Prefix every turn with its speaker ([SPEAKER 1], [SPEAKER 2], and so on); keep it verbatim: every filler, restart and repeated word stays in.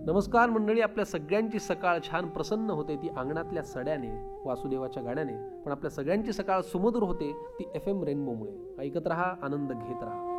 [SPEAKER 1] नमस्कार मंडळी, आपल्या सगळ्यांची सकाळ छान प्रसन्न होते ती अंगणातल्या सड्याने, वासुदेवाच्या गाण्याने. पण आपल्या सगळ्यांची सकाळ सुमधुर होते ती एफ एम रेनबोमुळे. ऐकत रहा, आनंद घेत रहा.